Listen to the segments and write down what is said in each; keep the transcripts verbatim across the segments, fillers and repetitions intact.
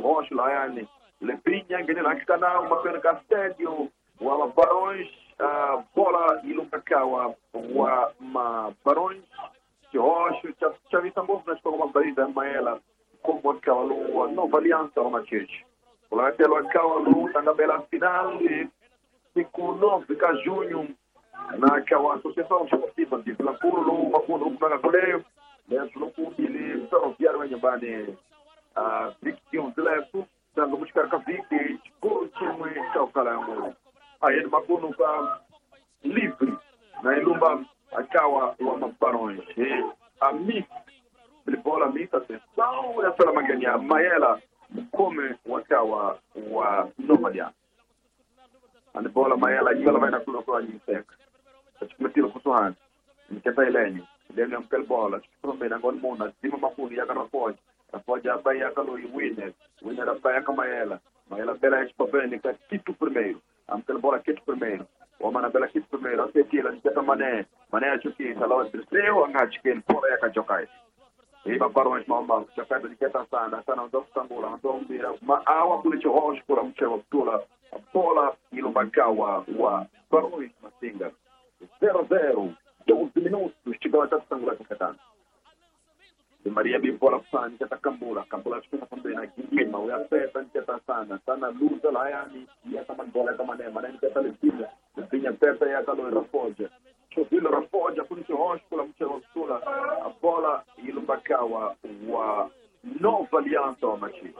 Rocha lá yani Lepinha ngene na canal uma pena Castédio wa Barões a bola ilumakawa wa ma Barões de Rocha já vi também nas como uma barida maela como aquela lua nova aliança uma church lá pelo aquela luta na bela final de nove de junho naquela associação esportiva de Blancuro uma com na coleio dentro do clube ele ferroviário em Bane a victim de levo dando buscar café curto e calcaramo aí ele marcou no livre na ilumba akawa wa Barões e a mim ele bola mita atenção essa é a magania maela come wakawa wa novadia a bola maela e ela vai na cura com a seca metilo kutuhan niketa ilenyo dele ampel bola tukombe na gol mona sima makuni ya kana pode pode abaya kalo winner winner abaya kama ela maela bela expobene ka kitu primeiro ampel bola kitu primeiro o mana bela kitu primeiro até que ela niketa mané mané chuki sala terceiro angach que bola ya kajokai e ba Barões mama chapa de niketa sana sana ndo kutangula ndo mbira ma awa kule chohosh por amchewa tula bola ilo bakawa wa Barões masinga zero a zero, doze minutos, chegou a Tangula Catana. De Maria Bibola San, que está Cambula, Cambula fica também aqui, mas o acerta que está sana, sana luz lá yani, e essa mangola da mané, mané que está levinha, vinha perto e a calor rafoja. Chovilo rafoja, por isso hoje por amor de a bola e o bacawa, a nova aliança ao machi.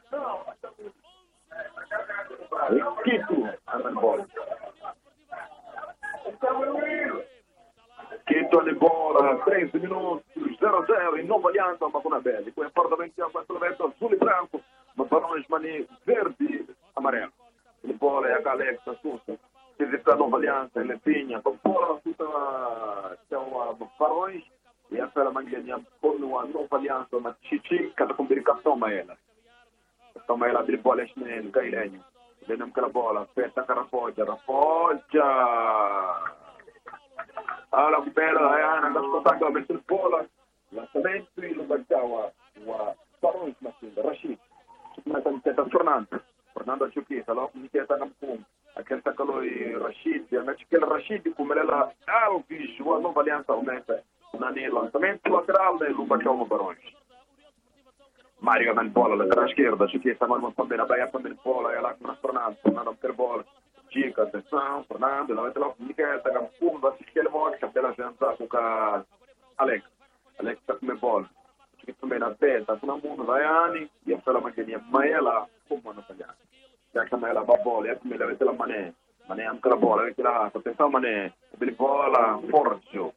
Quito, a bola. Quinto de bola, treze minutos, zero a zero, in nova alianza, ma con una bella. Poi appartamenti a questo verso azzurro e bianco, ma Barões mani verdi, amarelo. Il bola è a Alexa, tutto. Si vede nova alianza, le pigna, con bola tutta, c'è Barões, e a fare mangiare con una nova alianza, ma Cici, cada combinação maela. Esta maela di bola è snel, Cailenho. Vediamo che la bola, aspetta che raffoggia, raffoggia! Alla bella, eh, anda ascoltando a mettere bola, lançamento e lo baciava a Barões, Rashid. Ma sta tornando, tornando a Ciuchita, allora mi chiede a Nampum, a che sta caloi Rashid, a me che il Rashid come la Alvis, una nuova alianza aumenta, una nel lançamento laterale e lo baciava Barões. Mario nel bola, laterale schierda, Ciuchita, ma non fa bene, abbaia fa bene il bola, e là come tornando, tornando per bola. Chica, atenção, Fernando, lá vai ter lá o Miquel, tá com fundo, vai assistir ele morre, cabela jantar com a Alex. Alex tá com a bola. Chica também na pé, tá com a mão, vai Ani, e a fela maquininha, Maela, como não falhar. Já que a Maela vai bola, e a comida vai ter lá Mané. Mané, am que a bola, vai ter lá, atenção, Mané, ele bola, forte.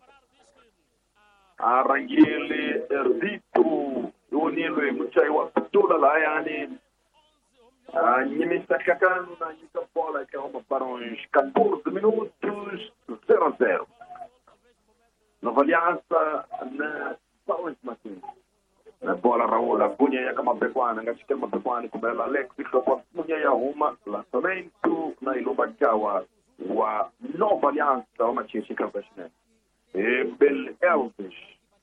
Arranguele, Erdito, Unilo e Muchaiwa, toda lá, Ani. A Nimi está cagando na Nica Bola, que é uma Barões, catorze minutos, zero a zero. Nova aliança na Barões Martins. Na bola, Raul, a punha e a cama pequana, a esquema pequana, como ela Alex, que a punha e a uma, lançamento na Ilubacawa, a nova aliança, uma tia chica pessoal. E Bel Elvis.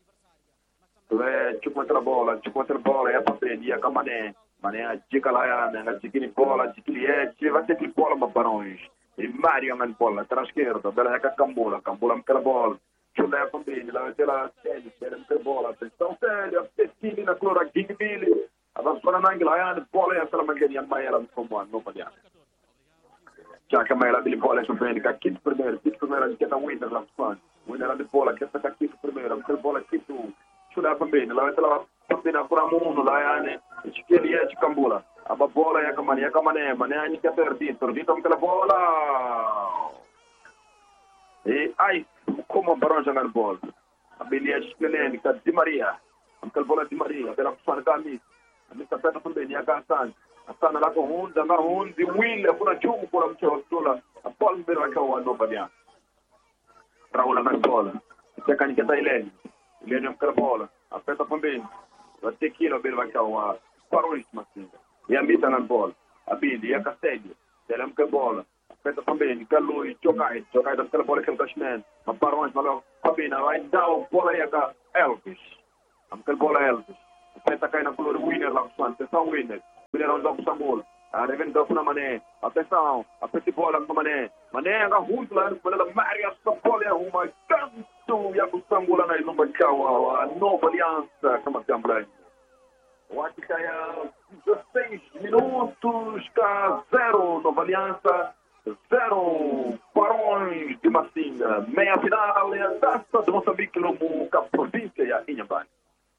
Tipo contra a bola, tipo contra a bola, é a papel, e a camané. Mané a dica lá, a dica de bola, a dica de é, vai ter que bola para Barões. E Mario na bola, atrás esquerda, bela é a Cambula, Cambula naquela bola. Chulé a família, lá vai ter lá, sério, sério, naquela bola. Atenção, sério, a pesquisa na clora, Gig Billy. Avançou na Anglaia, bola é aquela mangueirinha, Maela, como a nova aliança. Já que a Maela de bola é surpreendente, aqui de primeiro, aqui de primeiro, que é da Winner lá fora. Winner de bola, que é essa aqui de primeiro, aquela bola aqui do Chulé a família, lá vai ter lá. Pambina kura mundo lá yani chikeli ya chikambula aba bola ya kamani ya kamane mane ani ka perdi perdi tam kala bola e ai como Barões jogar bola abili ya chikeli ka Di Maria am kala bola Di Maria pela fana kami ami ka peta pambini ya ka san asana la ko hunda na hundi wile kuna chumu kuna mcho tola a bola mbele ka wa no badia Raul na bola tekani ka Thailand ile am kala bola a peta pambini vai ter que ir ao Belvacão, Barões, Martins. E a mita na bola. A Bidi, a Castédio. Ela é uma bola. A peta também, Calui, Chocai. Chocai daquela bola que é o Cashman. A Barões, valeu. A Bina, vai dar a bola aí a Elvis. A bola Elvis. A peta cai na cor Winner lá, atenção Winner. Mineirão do Samul. A revenda na Mané. Atenção. A petit bola com Mané. Mané a ruim lá no da Maria Sapolia. Uma tanto e a Samul na Ilumba Kawa. A nova aliança. Como também. O acho que é dezesseis minutos cá zero. Nova aliança. Zero Barões de Massinga. Meia final é a taça de Moçambique no província e a Inhambane.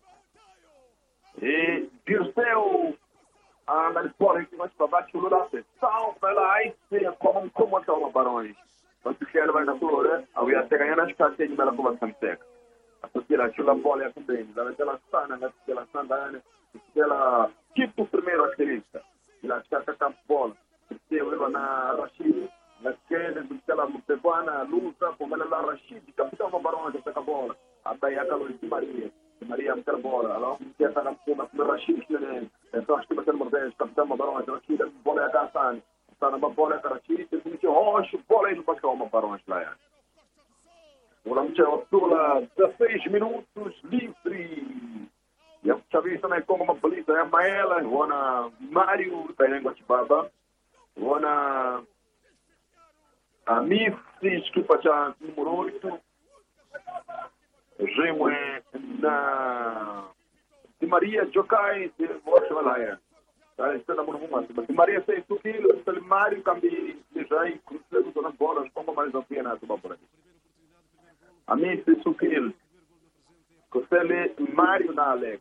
E Dirceu a Nalipora que vai para baixo do lado. Salve lá aí, como como até uma Barões. Mas se quer vai na flora, aí até ganhar nas casas de mela como a seca. A sociedade chula bola é também, da dela sana, da sandana, dela tipo primeiro atleta. Ela está com a bola. Eu na Rashid, na esquerda, daquela peruana, luta, como ela lá Rashid, capitão do Barões, essa com a bola. Até a calor de Maria. Maria me quer bola. Ela que está na cima do Rashid, né? Então acho que vai ser uma vez, capitão do Barões, Rashid, bola é a Gassan. Está na bola é a Rashid, tem que roxo, bola aí no Pascal, uma Barões lá. O Lamche Otula, dezesseis minutos, livre. E a Chaves também como uma polícia, é a Maela, o Ana Mário, da Ilha Guatibaba. Wana a Mifis que pacha número oito. Jemwe na de Maria Jokai de Mochalaia. Tá, está na mão uma. De Maria seis quilos, o Mário cambi de Jai, cruzando nas bolas, como mais a pena do Babora. A Mifis quilos. Costele Mário na Alex.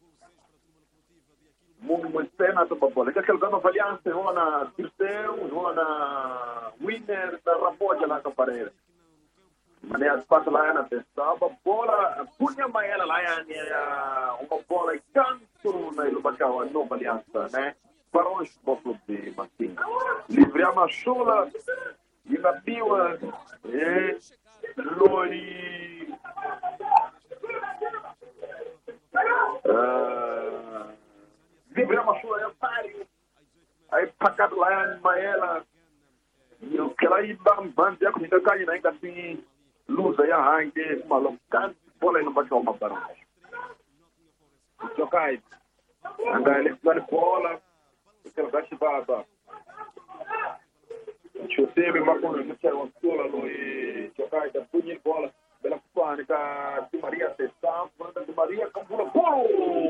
Muito cena do Babora. Que aquele gama aliança, Rona Dirceu, Rona Winner, da Rapoja lá com a parede. Maneira de fato lá na testa, bola, punha maela lá uma bola e canto na Ilubacau, a nova aliança, né? Para os bofos de Martim. Livre a Machula e na Piwa e Lori. Livre a Machula e a Pário. Aí pacado lá em Maela. E o que lá e bam, já que ainda cai, ainda assim. Luz aí arranque, uma louca, bola aí no baixo uma barão. Jokai, anda ele na bola, aquele baixo baba. Você me marcou no céu uma bola no e Jokai da punha bola, pela pânica de Maria Testa, de Maria com bola, bolo.